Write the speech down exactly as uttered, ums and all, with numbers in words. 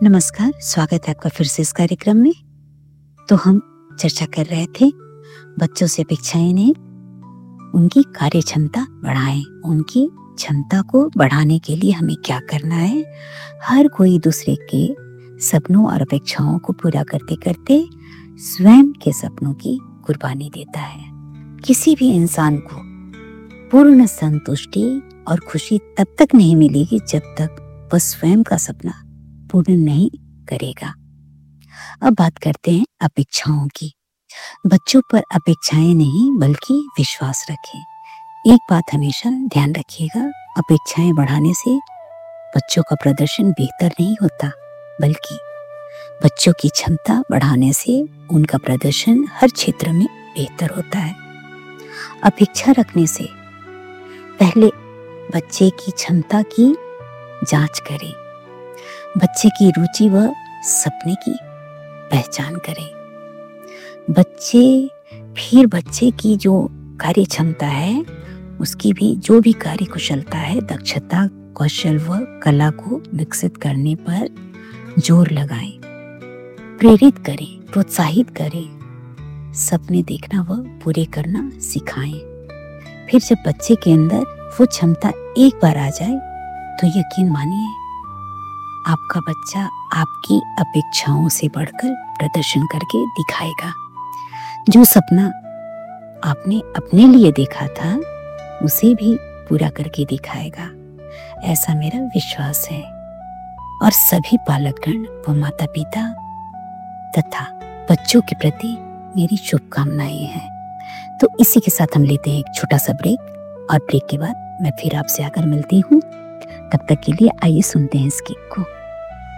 नमस्कार, स्वागत है आपका फिर से इस कार्यक्रम में। तो हम चर्चा कर रहे थे बच्चों से अपेक्षाएं नहीं, उनकी कार्य क्षमता बढ़ाएं। उनकी क्षमता को बढ़ाने के लिए हमें क्या करना है? हर कोई दूसरे के सपनों और अपेक्षाओं को पूरा करते करते स्वयं के सपनों की कुर्बानी देता है। किसी भी इंसान को पूर्ण संतुष्टि और खुशी तब तक नहीं मिलेगी जब तक वह स्वयं का सपना पूर्ण नहीं करेगा। अब बात करते हैं अपेक्षाओं की। बच्चों पर अपेक्षाएं नहीं बल्कि विश्वास रखें। एक बात हमेशा ध्यान रखिएगा, अपेक्षाएं बढ़ाने से बच्चों का प्रदर्शन बेहतर नहीं होता, बल्कि बच्चों की क्षमता बढ़ाने से उनका प्रदर्शन हर क्षेत्र में बेहतर होता है। अपेक्षा रखने से पहले बच्चे की क्षमता की जांच करें। बच्चे की रुचि व सपने की पहचान करें। बच्चे फिर बच्चे की जो कार्य क्षमता है, उसकी भी जो भी कार्य कुशलता है, दक्षता, कौशल व कला को विकसित करने पर जोर लगाएं, प्रेरित करें, प्रोत्साहित करें, सपने देखना व पूरे करना सिखाएं। फिर जब बच्चे के अंदर वो क्षमता एक बार आ जाए तो यकीन मानिए आपका बच्चा आपकी अपेक्षाओं से बढ़कर प्रदर्शन करके दिखाएगा। जो सपना आपने अपने लिए देखा था उसे भी पूरा करके दिखाएगा, ऐसा मेरा विश्वास है। और सभी पालकगण व माता पिता तथा बच्चों के प्रति मेरी शुभकामनाएं हैं। तो इसी के साथ हम लेते हैं एक छोटा सा ब्रेक, और ब्रेक के बाद मैं फिर आपसे आकर मिलती हूँ। तब तक के लिए आइए सुनते हैं इस गीत को।